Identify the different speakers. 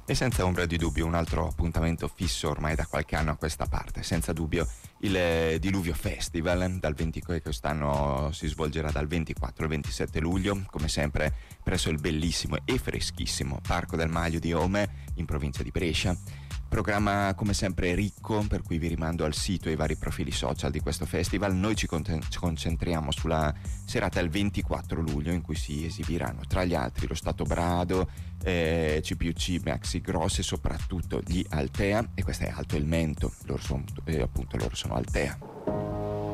Speaker 1: E senza ombra di dubbio un altro appuntamento fisso ormai da qualche anno a questa parte, senza dubbio il Diluvio Festival, che quest'anno si svolgerà dal 24 al 27 luglio, come sempre presso il bellissimo e freschissimo Parco del Maglio di Ome, in provincia di Brescia. Programma come sempre ricco, per cui vi rimando al sito e ai vari profili social di questo festival. Noi ci concentriamo sulla serata del 24 luglio, in cui si esibiranno tra gli altri lo Stato Brado, CPUC, Maxi Gross e soprattutto gli Altea, e questo è Alto il Mento, loro sono Altea.